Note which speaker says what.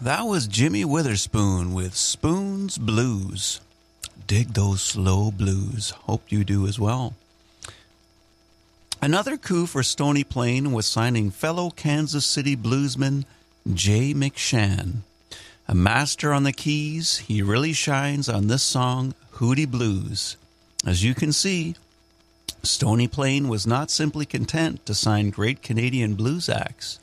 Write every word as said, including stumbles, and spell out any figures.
Speaker 1: That was Jimmy Witherspoon with Spoon's Blues. Dig those slow blues. Hope you do as well. Another coup for Stony Plain was signing fellow Kansas City bluesman Jay McShann. A master on the keys, he really shines on this song, Hootie Blues. As you can see, Stony Plain was not simply content to sign great Canadian blues acts.